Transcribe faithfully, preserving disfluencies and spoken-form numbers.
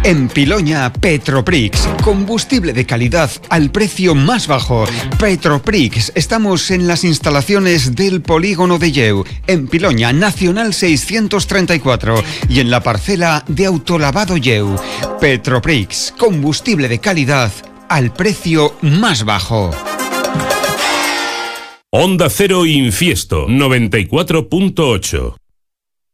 En Piloña, Petroprix. Combustible de calidad al precio más bajo. Petroprix. Estamos en las instalaciones del polígono de Lleu. En Piloña, Nacional seiscientos treinta y cuatro. Y en la parcela de Autolavado Lleu. Petroprix. Combustible de calidad al precio más bajo. Onda Cero Infiesto noventa y cuatro punto ocho.